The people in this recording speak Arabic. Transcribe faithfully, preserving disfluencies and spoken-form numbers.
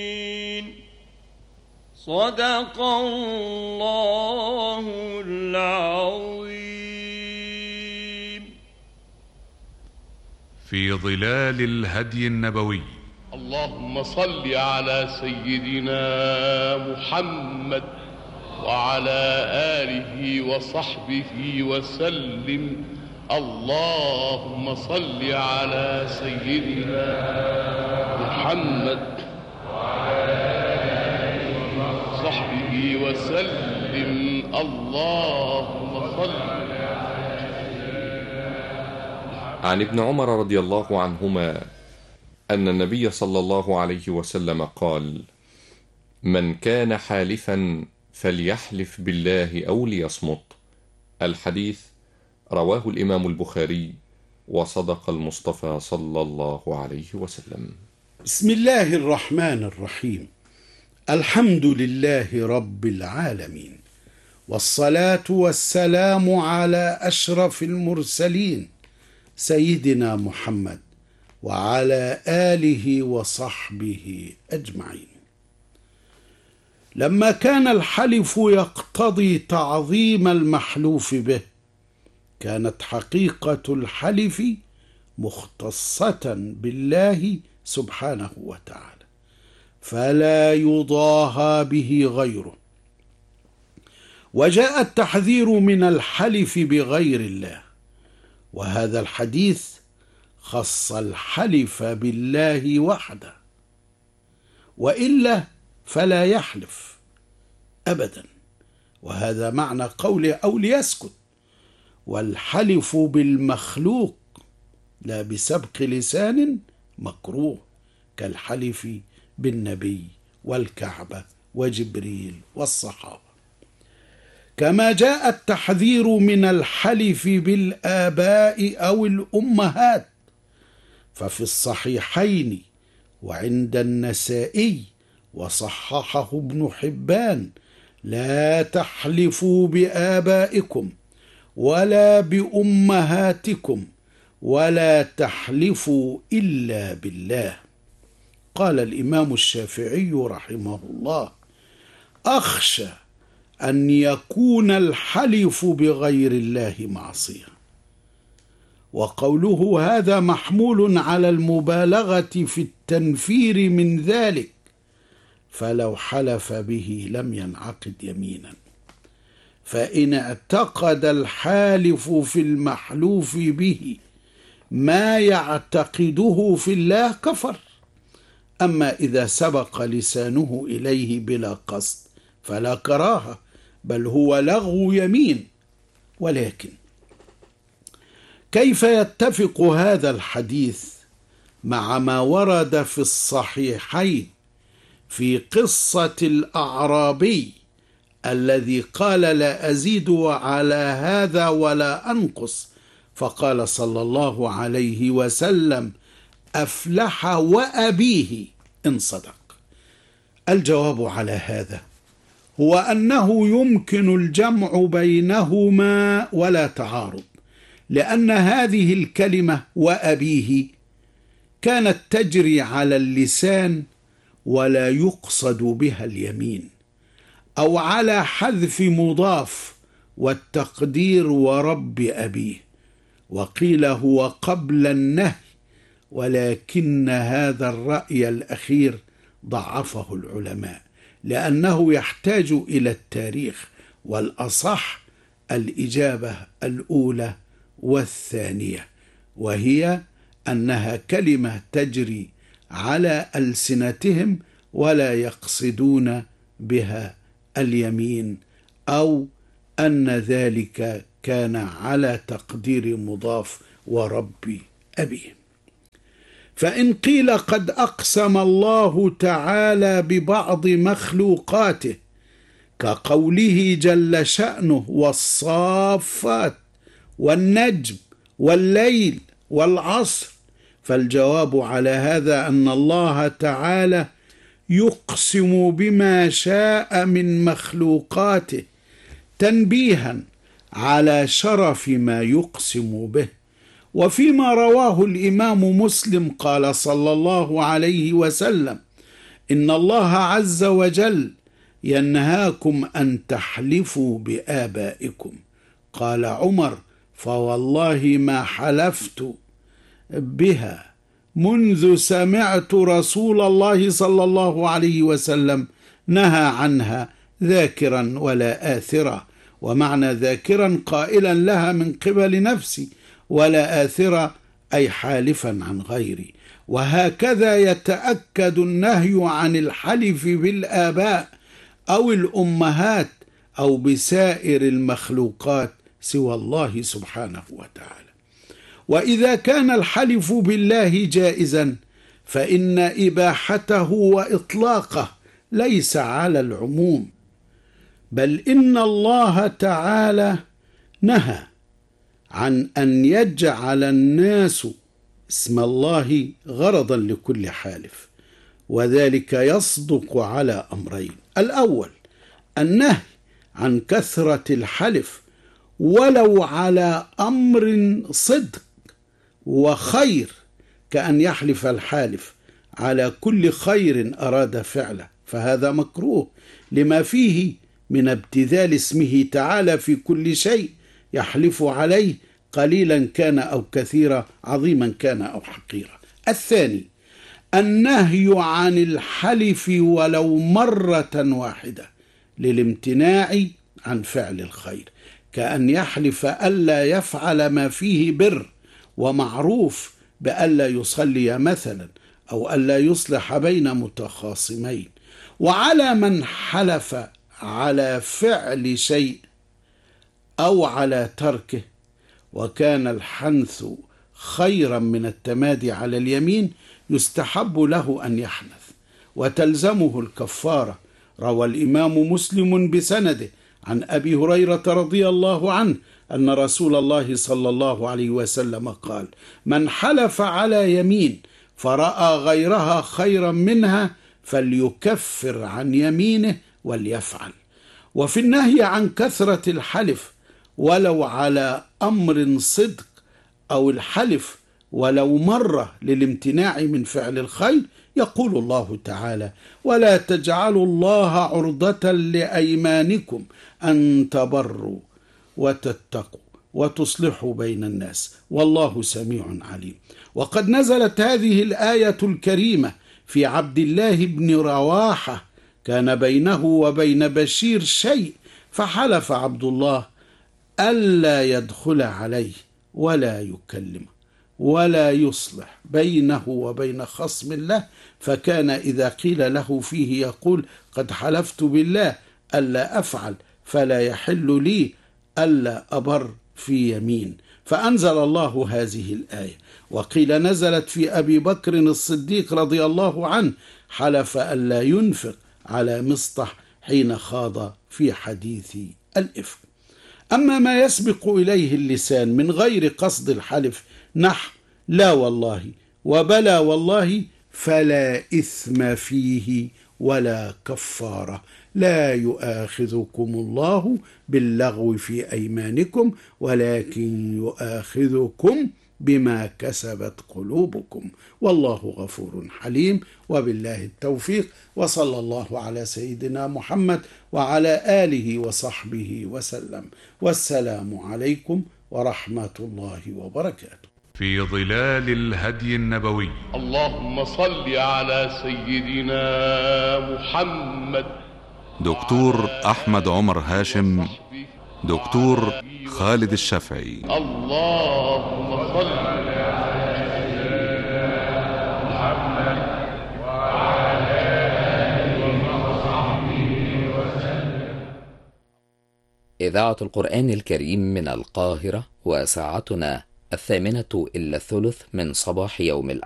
صدق الله العظيم. في ظلال الهدي النبوي. اللهم صل على سيدنا محمد وعلى آله وصحبه وسلم. اللهم صل على سيدنا محمد وعلى آله وصحبه وسلم. اللهم صل. عن ابن عمر رضي الله عنهما أن النبي صلى الله عليه وسلم قال: من كان حالفا فليحلف بالله أو ليصمت. الحديث رواه الإمام البخاري، وصدق المصطفى صلى الله عليه وسلم. بسم الله الرحمن الرحيم. الحمد لله رب العالمين، والصلاة والسلام على أشرف المرسلين سيدنا محمد وعلى آله وصحبه أجمعين. لما كان الحلف يقتضي تعظيم المحلوف به، كانت حقيقة الحلف مختصة بالله سبحانه وتعالى، فلا يضاهى به غيره. وجاء التحذير من الحلف بغير الله، وهذا الحديث خص الحلف بالله وحده، وإلا فلا يحلف أبدا، وهذا معنى قوله أو ليسكت. والحلف بالمخلوق لا بسبق لسان مكروه، كالحلف بالنبي والكعبة وجبريل والصحابة. كما جاء التحذير من الحلف بالآباء أو الأمهات، ففي الصحيحين وعند النسائي وصححه ابن حبان: لا تحلفوا بآبائكم ولا بأمهاتكم ولا تحلفوا إلا بالله. قال الإمام الشافعي رحمه الله: أخشى أن يكون الحلف بغير الله معصية. وقوله هذا محمول على المبالغة في التنفير من ذلك، فلو حلف به لم ينعقد يمينا، فإن اعتقد الحالف في المحلوف به ما يعتقده في الله كفر. أما إذا سبق لسانه إليه بلا قصد فلا كراهة، بل هو لغو يمين. ولكن كيف يتفق هذا الحديث مع ما ورد في الصحيحين في قصة الأعرابي الذي قال: لا أزيد على هذا ولا أنقص، فقال صلى الله عليه وسلم: أفلح وأبيه إن صدق. الجواب على هذا هو أنه يمكن الجمع بينهما ولا تعارض، لأن هذه الكلمة وأبيه كانت تجري على اللسان ولا يقصد بها اليمين، أو على حذف مضاف والتقدير ورب أبيه، وقيل هو قبل النهي، ولكن هذا الرأي الأخير ضعفه العلماء، لأنه يحتاج إلى التاريخ، والأصح الإجابة الأولى والثانية، وهي أنها كلمة تجري على ألسنتهم ولا يقصدون بها اليمين، أو أن ذلك كان على تقدير مضاف ورب أبيه. فإن قيل قد أقسم الله تعالى ببعض مخلوقاته كقوله جل شأنه: والصافات والنجم والليل والعصر، فالجواب على هذا أن الله تعالى يقسم بما شاء من مخلوقاته تنبيها على شرف ما يقسم به. وفيما رواه الإمام مسلم قال صلى الله عليه وسلم: إن الله عز وجل ينهاكم أن تحلفوا بآبائكم. قال عمر: فوالله ما حلفت بها منذ سمعت رسول الله صلى الله عليه وسلم نهى عنها ذاكرا ولا آثرا. ومعنى ذاكرا قائلا لها من قبل نفسي، ولا آثرا أي حالفا عن غيري. وهكذا يتأكد النهي عن الحلف بالآباء أو الأمهات أو بسائر المخلوقات سوى الله سبحانه وتعالى. وإذا كان الحلف بالله جائزا فإن إباحته وإطلاقه ليس على العموم، بل إن الله تعالى نهى عن أن يجعل الناس اسم الله غرضا لكل حالف، وذلك يصدق على أمرين: الأول النهي عن كثرة الحلف ولو على أمر صدق وخير، كأن يحلف الحالف على كل خير أراد فعله، فهذا مكروه لما فيه من ابتذال اسمه تعالى في كل شيء يحلف عليه، قليلا كان أو كثيرا، عظيما كان أو حقيرا. الثاني النهي عن الحلف ولو مرة واحدة للامتناع عن فعل الخير، كأن يحلف ألا يفعل ما فيه بر ومعروف بألا يصلي مثلا، أو ألا يصلح بين متخاصمين. وعلى من حلف على فعل شيء أو على تركه وكان الحنث خيرا من التمادي على اليمين يستحب له أن يحنث وتلزمه الكفارة. روى الإمام مسلم بسنده عن أبي هريرة رضي الله عنه أن رسول الله صلى الله عليه وسلم قال: من حلف على يمين فرأى غيرها خيرا منها فليكفر عن يمينه وليفعل. وفي النهي عن كثرة الحلف ولو على أمر صدق أو الحلف ولو مرة للامتناع من فعل الخير يقول الله تعالى: ولا تجعلوا الله عرضة لأيمانكم أن تبروا وتتقوا وتصلحوا بين الناس والله سميع عليم. وقد نزلت هذه الآية الكريمة في عبد الله بن رواحة، كان بينه وبين بشير شيء فحلف عبد الله ألا يدخل عليه ولا يكلمه ولا يصلح بينه وبين خصم له، فكان إذا قيل له فيه يقول: قد حلفت بالله ألا أفعل، فلا يحل لي ألا أبر في يمين. فأنزل الله هذه الآية. وقيل نزلت في أبي بكر الصديق رضي الله عنه، حلف ألا ينفق على مصطح حين خاض في حديث الإفك. أما ما يسبق إليه اللسان من غير قصد الحلف نحو لا والله وبلا والله فلا إثم فيه ولا كفارة، لا يؤاخذكم الله باللغو في أيمانكم ولكن يؤاخذكم بما كسبت قلوبكم والله غفور حليم. وبالله التوفيق، وصلى الله على سيدنا محمد وعلى آله وصحبه وسلم، والسلام عليكم ورحمة الله وبركاته. في ظلال الهدي النبوي. اللهم صل على سيدنا محمد. دكتور أحمد عمر هاشم، دكتور خالد الشافعي. اللهم صل على سيدنا محمد وعلى آله وصحبه وسلم. إذاعة القرآن الكريم من القاهرة، وساعتنا الثامنة إلا الثلث من صباح يوم الأحد.